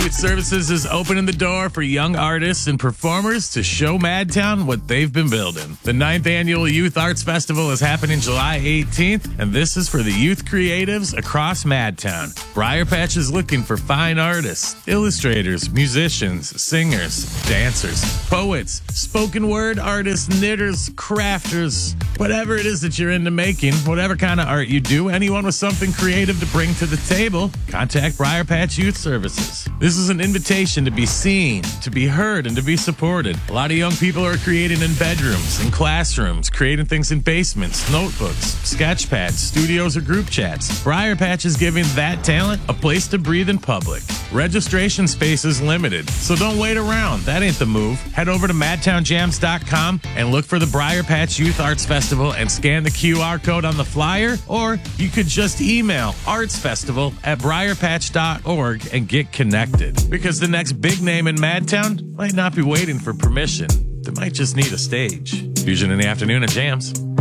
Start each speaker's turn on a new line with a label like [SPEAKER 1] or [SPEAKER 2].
[SPEAKER 1] Youth Services is opening the door for young artists and performers to show Madtown what they've been building. The 9th Annual Youth Arts Festival is happening July 18th, and this is for the youth creatives across Madtown. Briar Patch is looking for fine artists, illustrators, musicians, singers, dancers, poets, spoken word artists, knitters, crafters, whatever it is that you're into making, whatever kind of art you do, anyone with something creative to bring to the table, contact Briar Patch Youth Services. This is an invitation to be seen, to be heard, and to be supported. A lot of young people are creating in bedrooms, in classrooms, creating things in basements, notebooks, sketch pads, studios, or group chats. Briar Patch is giving that talent a place to breathe in public. Registration space is limited, so don't wait around. That ain't the move. Head over to madtownjams.com and look for the Briar Patch Youth Arts Festival and scan the QR code on the flyer, or you could just email artsfestival@briarpatch.org and get connected. Because the next big name in Madtown might not be waiting for permission. They might just need a stage. Fusion in the afternoon at Jams.